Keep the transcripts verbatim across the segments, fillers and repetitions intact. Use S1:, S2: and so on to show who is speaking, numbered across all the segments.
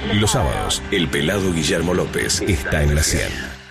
S1: Los sábados, el pelado Guillermo López está en la cien.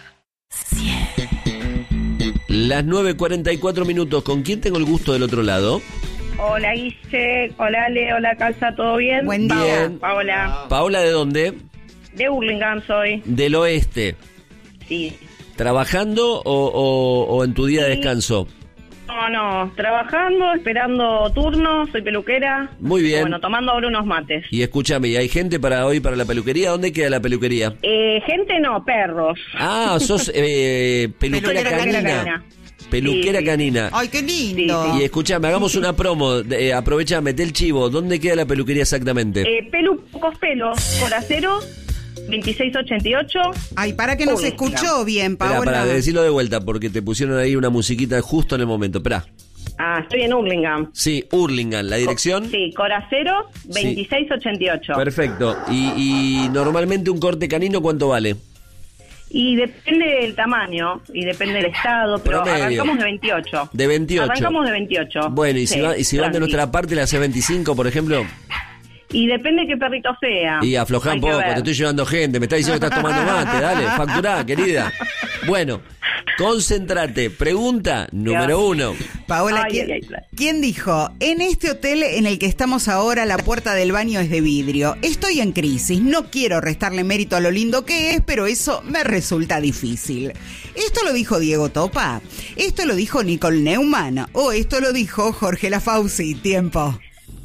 S2: Las nueve cuarenta y cuatro minutos. ¿Con quién tengo el gusto del otro lado?
S3: Hola Guille, hola Ale, hola Calza, ¿todo bien?
S4: Buen día.
S2: Bien.
S3: Paola.
S2: ¿Paola de dónde?
S3: De Hurlingham soy.
S2: Del oeste.
S3: Sí.
S2: ¿Trabajando o, o, o en tu día de
S3: Sí.
S2: descanso?
S3: No, no, trabajando, esperando turno, soy peluquera.
S2: Muy bien.
S3: Bueno, tomando ahora unos mates.
S2: Y escúchame, ¿y hay gente para hoy para la peluquería? ¿Dónde queda la peluquería?
S3: Eh, gente no, perros.
S2: Ah, sos eh, peluquera,
S4: Peluquera
S2: canina.
S3: canina.
S2: Peluquera
S3: Sí, sí.
S2: canina.
S4: Ay, qué lindo.
S3: Sí, sí.
S2: Y escuchame, hagamos una promo. Eh, aprovecha, mete el chivo. ¿Dónde queda la peluquería exactamente?
S3: Eh, pelu, pocos pelos, Coracero, veintiséis ochenta y ocho.
S4: Ay, para que no se
S3: Hurlingham.
S4: escuchó bien,
S2: Espera,
S4: Paola.
S2: para decirlo de vuelta, porque te pusieron ahí una musiquita justo en el momento. Esperá.
S3: Ah, estoy en Hurlingham.
S2: Sí, Hurlingham, ¿la dirección?
S3: Sí, Coracero, veintiséis ochenta y ocho.
S2: Perfecto. Y, y normalmente un corte canino, ¿cuánto vale?
S3: Y depende del tamaño, y depende del estado, pero
S2: Promedio.
S3: arrancamos de veintiocho.
S2: De veintiocho.
S3: Arrancamos de veintiocho.
S2: Bueno, y si,
S3: Sí,
S2: va- y si van de
S3: tranqui.
S2: nuestra parte, ¿le hace veinticinco, por ejemplo?
S3: Y depende qué perrito sea.
S2: Y aflojá
S3: Hay
S2: un
S3: que
S2: poco,
S3: ver.
S2: te estoy llevando gente, me está diciendo que estás tomando mate, dale, facturá, querida. Bueno, concéntrate. Pregunta número uno.
S4: Paola,
S3: Ay,
S4: ¿quién,
S3: ay, ay, claro.
S4: quién dijo? En este hotel en el que estamos ahora, la puerta del baño es de vidrio. Estoy en crisis, no quiero restarle mérito a lo lindo que es, pero eso me resulta difícil. ¿Esto lo dijo Diego Topa? ¿Esto lo dijo Nicole Neumann? ¿O esto lo dijo Jorge Lafauci? Tiempo.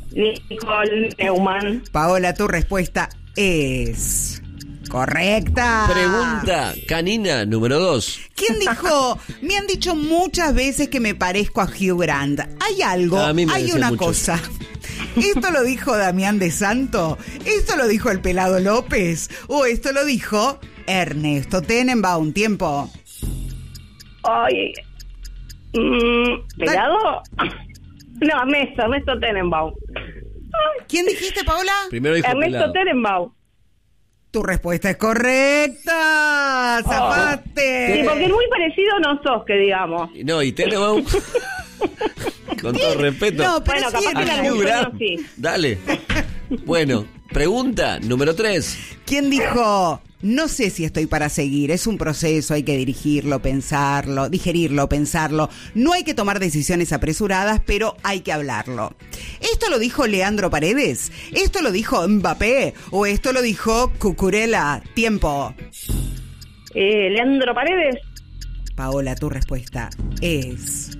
S3: Nicole Neumann.
S4: Paola, tu respuesta es... correcta.
S2: Pregunta canina número dos.
S4: ¿Quién dijo? Me han dicho muchas veces que me parezco a Hugh Grant. Hay algo,
S2: A mí me
S4: hay
S2: dicen
S4: una
S2: mucho.
S4: cosa. ¿Esto lo dijo Damián de Santo? ¿Esto lo dijo el Pelado López? ¿O esto lo dijo Ernesto Tenenbaum? Tiempo.
S3: Ay. Mm, ¿Pelado? No, Ernesto, Ernesto Tenenbaum.
S4: ¿Quién dijiste, Paola?
S2: Primero dijo
S3: Ernesto
S2: pelado.
S3: Tenenbaum.
S4: Tu respuesta es correcta. ¡Zafaste!
S3: Sí, porque es muy parecido no sos, que digamos.
S2: No, y Tenenbaum. Con todo respeto.
S4: No, pero
S3: Bueno,
S4: sí
S3: capaz
S4: es
S3: que la
S4: lindo.
S2: Hugh Grant.
S3: Bueno, sí.
S2: Dale. Bueno, pregunta número tres.
S4: ¿Quién dijo? No sé si estoy para seguir, es un proceso, hay que dirigirlo, pensarlo, digerirlo, pensarlo. No hay que tomar decisiones apresuradas, pero hay que hablarlo. ¿Esto lo dijo Leandro Paredes? ¿Esto lo dijo Mbappé? ¿O esto lo dijo Cucurella? Tiempo.
S3: Eh, Leandro Paredes.
S4: Paola, tu respuesta es...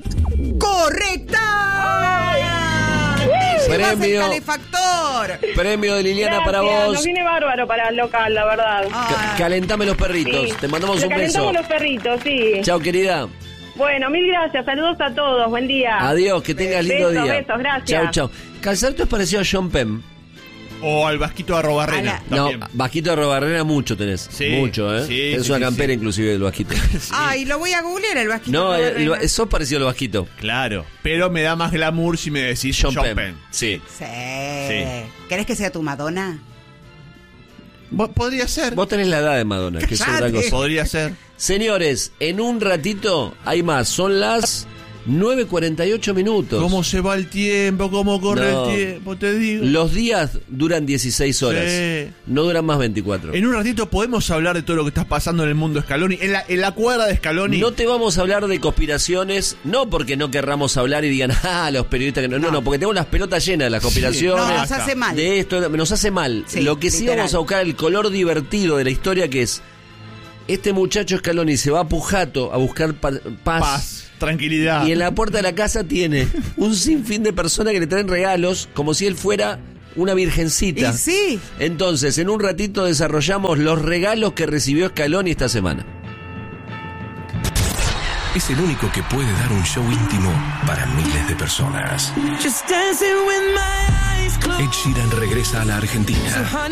S4: ¡correcta! ¡Te llevas el
S2: Premio.
S4: calefactor!
S2: Premio de Liliana para
S3: Gracias,
S2: vos.
S3: Nos viene bárbaro para el local, la verdad.
S4: Ah.
S2: Ca- calentame los perritos.
S3: Sí.
S2: Te mandamos
S3: Le
S2: un beso.
S3: calentamos los perritos, sí.
S2: Chao, querida.
S3: Bueno, mil gracias. Saludos a todos. Buen día.
S2: Adiós, que tengas lindo
S3: Besos,
S2: día.
S3: besos, gracias.
S2: Chao, chao. Calzarto es parecido a John Penn.
S5: O al Vasquito Arrobarrena.
S4: A la-
S2: No,
S5: también.
S2: Vasquito de Robarrena mucho tenés.
S5: Sí,
S2: Mucho, ¿eh?
S5: sí,
S2: es
S5: sí,
S2: una
S5: sí,
S2: campera
S5: sí.
S2: inclusive del Vasquito.
S4: Ay, lo voy a googlear el vasquito.
S2: No,
S4: de
S2: el- el-
S4: Barrena.
S2: sos parecido al Vasquito.
S5: Claro, pero me da más glamour si me decís
S2: John,
S5: John,
S2: Penn.
S5: Penn.
S2: Sí.
S4: Sí.
S5: Sí.
S4: ¿Querés que sea tu Madonna?
S5: Bo- Podría ser.
S2: Vos tenés la edad de Madonna, que es otra
S4: Cállate.
S2: cosa.
S5: Podría ser.
S2: Señores, en un ratito hay más. Son las nueve cuarenta y ocho minutos.
S5: ¿Cómo se va el tiempo? ¿Cómo corre
S2: No.
S5: el tiempo? Te digo.
S2: Los días duran dieciséis horas.
S5: Sí.
S2: No duran más veinticuatro.
S5: En un ratito podemos hablar de todo lo que está pasando en el mundo Scaloni. En la, en la cuadra de Scaloni.
S2: No te vamos a hablar de conspiraciones, no porque no querramos hablar y digan, ah, los periodistas que no, no, no, porque tenemos las pelotas llenas de las conspiraciones.
S4: No, nos
S5: acá.
S4: hace mal.
S2: De esto, nos hace mal.
S4: Sí,
S2: Lo que sí
S4: literal.
S2: vamos a buscar el color divertido de la historia, que es este muchacho Scaloni se va a Pujato a buscar pa- paz,
S5: Paz, tranquilidad.
S2: y en la puerta de la casa tiene un sinfín de personas que le traen regalos como si él fuera una virgencita.
S4: Y sí.
S2: Entonces, en un ratito desarrollamos los regalos que recibió Scaloni esta semana.
S1: Es el único que puede dar un show íntimo para miles de personas. Ed Sheeran regresa a la Argentina.